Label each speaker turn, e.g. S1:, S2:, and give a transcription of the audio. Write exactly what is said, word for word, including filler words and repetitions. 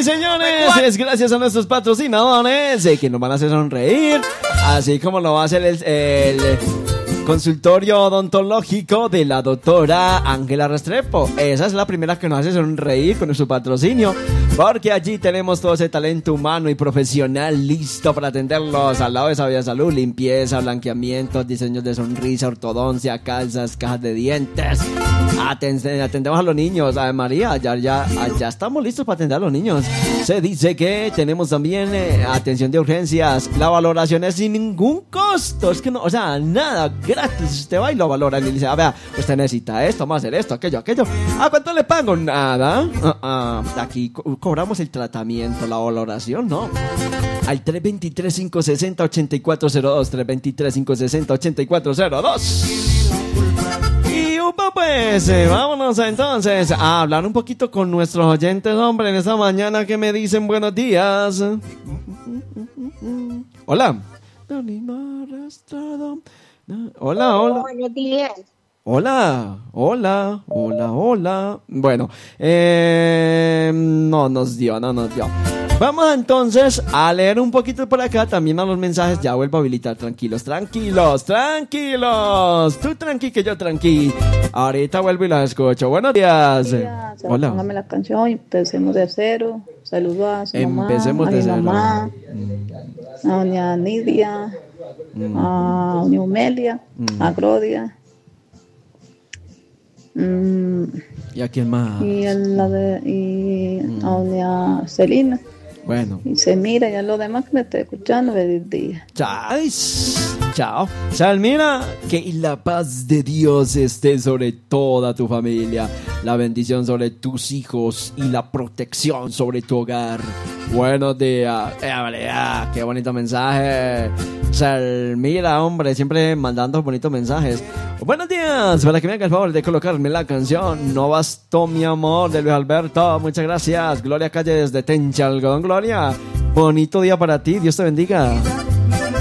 S1: Sí, señores, es gracias a nuestros patrocinadores eh, que nos van a hacer sonreír, así como lo va a hacer el, el consultorio odontológico de la doctora Ángela Restrepo. Esa es la primera que nos hace sonreír con su patrocinio, porque allí tenemos todo ese talento humano y profesional listo para atenderlos al lado de Sabia Salud, limpieza, blanqueamientos, diseños de sonrisa, ortodoncia, calzas, cajas de dientes. Atend- atendemos a los niños. Ay, María, ya, ya, ya estamos listos para atender a los niños. Se dice que tenemos también eh, atención de urgencias. La valoración es sin ningún costo. Es que no, o sea, nada, gratis. Usted va y lo valora y le dice, a ver, usted necesita esto, vamos a hacer esto, aquello, aquello. ¿A cuánto le pago? Nada. Uh, uh, aquí co- cobramos el tratamiento, la valoración, ¿no? Al tres dos tres, cinco seis cero, ocho cuatro cero dos, tres dos tres, cinco seis cero, ocho cuatro cero dos. Y upa, pues, eh, vámonos entonces a hablar un poquito con nuestros oyentes, hombre, en esta mañana que me dicen buenos días. Hola. Hola, hola.
S2: Buenos días.
S1: Hola, hola, hola, hola. Bueno, eh, no nos dio, no nos dio. Vamos entonces a leer un poquito por acá también a los mensajes. Ya vuelvo a habilitar. Tranquilos, tranquilos, tranquilos. Tú tranqui, que yo tranqui. Ahorita vuelvo y los escucho. Buenos días.
S3: días.
S1: Hola.
S3: Póngame la canción y empecemos de cero. Saludos a su mamá,
S1: Empecemos
S3: a
S1: de
S3: mi
S1: cero.
S3: mamá, a doña Nidia,
S1: Mm.
S3: a doña Humelia,
S1: Mm.
S3: a Gloria. Mm,
S1: ¿Y a quién más?
S3: y a, la de, y
S1: Mm.
S3: a doña Celina.
S1: Bueno.
S3: Y se mira y a los demás que me estoy escuchando, feliz día.
S1: Chao. Chao. Salmira, que la paz de Dios esté sobre toda tu familia, la bendición sobre tus hijos y la protección sobre tu hogar. Buenos días. Eh, vale, ah, qué bonito mensaje. Salmira, hombre, siempre mandando bonitos mensajes. Buenos días, para que me haga el favor de colocarme la canción No bastó mi amor de Luis Alberto. Muchas gracias. Gloria Calle desde Tencha, Algodón. Gloria, bonito día para ti. Dios te bendiga.